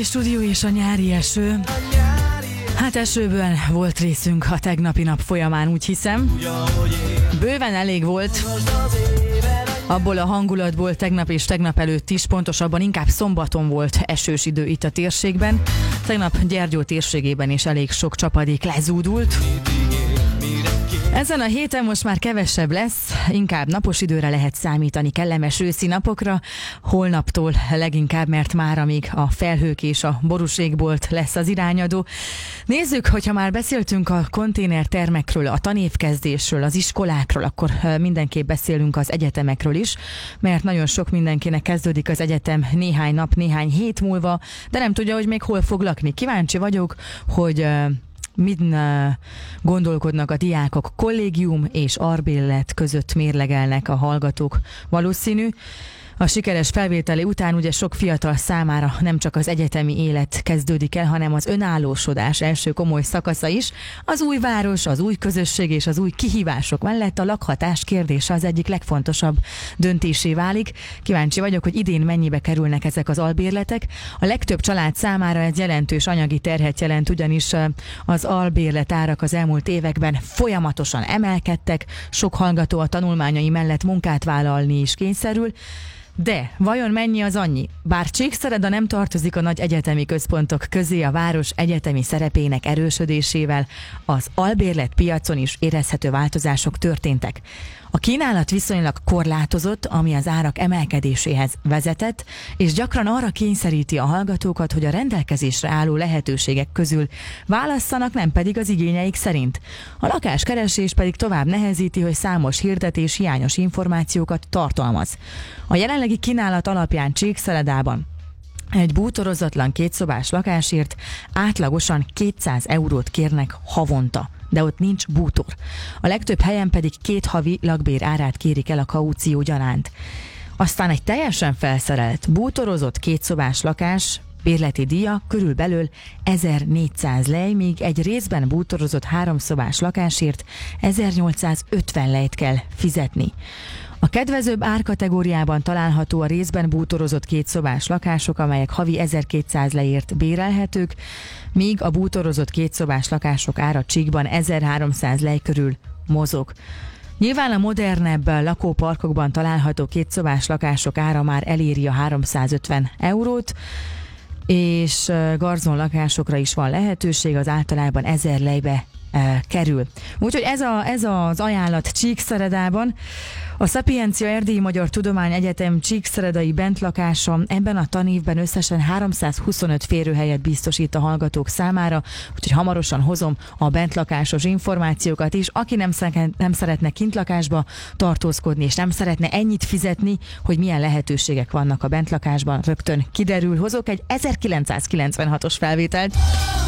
zenés stúdió és a nyári eső. Hát esőből volt részünk a tegnapi nap folyamán, úgy hiszem. Bőven elég volt. Abból a hangulatból tegnap és tegnap előtt is, pontosabban inkább szombaton volt esős idő itt a térségben. Tegnap Gyergyó térségében is elég sok csapadék lezúdult. Ezen a héten most már kevesebb lesz, inkább napos időre lehet számítani, kellemes őszi napokra, holnaptól leginkább, mert mára még a felhők és a borúségbolt lesz az irányadó. Nézzük, hogyha már beszéltünk a konténertermekről, a tanévkezdésről, az iskolákról, akkor mindenképp beszélünk az egyetemekről is, mert nagyon sok mindenkinek kezdődik az egyetem néhány nap, néhány hét múlva, de nem tudja, hogy még hol fog lakni. Kíváncsi vagyok, hogy min gondolkodnak a diákok, kollégium és albérlet között mérlegelnek a hallgatók. Valószínű, a sikeres felvételi után ugye sok fiatal számára nem csak az egyetemi élet kezdődik el, hanem az önállósodás első komoly szakasza is. Az új város, az új közösség és az új kihívások mellett a lakhatás kérdése az egyik legfontosabb döntésé válik. Kíváncsi vagyok, hogy idén mennyibe kerülnek ezek az albérletek. A legtöbb család számára ez jelentős anyagi terhet jelent, ugyanis az albérlet árak az elmúlt években folyamatosan emelkedtek, sok hallgató a tanulmányai mellett munkát vállalni is kényszerül. De vajon mennyi az annyi? Bár Csíkszereda nem tartozik a nagy egyetemi központok közé, a város egyetemi szerepének erősödésével az albérlet piacon is érezhető változások történtek. A kínálat viszonylag korlátozott, ami az árak emelkedéséhez vezetett, és gyakran arra kényszeríti a hallgatókat, hogy a rendelkezésre álló lehetőségek közül válasszanak, nem pedig az igényeik szerint. A lakáskeresés pedig tovább nehezíti, hogy számos hirdetés hiányos információkat tartalmaz. A jelenlegi kínálat alapján Csíkszeredában egy bútorozatlan kétszobás lakásért átlagosan 200 eurót kérnek havonta, de ott nincs bútor. A legtöbb helyen pedig 2 havi lakbér árát kérik el a kaució gyanánt. Aztán egy teljesen felszerelt, bútorozott kétszobás lakás bérleti díja körülbelül 1400 lej, míg egy részben bútorozott 3 szobás lakásért 1850 lejt kell fizetni. A kedvezőbb árkategóriában található a részben bútorozott kétszobás lakások, amelyek havi 1200 lejért bérelhetők, míg a bútorozott kétszobás lakások ára Csíkban 1300 lej körül mozog. Nyilván a modernebb lakóparkokban található kétszobás lakások ára már eléri a 350 eurót, és garzon lakásokra is van lehetőség, az általában 1000 lejbe kerül. Úgyhogy ez az ajánlat Csíkszeredában. A Szapiencia Erdélyi Magyar Tudományegyetem csíkszeredai bentlakása ebben a tanévben összesen 325 férőhelyet biztosít a hallgatók számára, úgyhogy hamarosan hozom a bentlakásos információkat is. Aki nem szeretne kintlakásba tartózkodni, és nem szeretne ennyit fizetni, hogy milyen lehetőségek vannak a bentlakásban, rögtön kiderül. Hozok egy 1996-os felvételt.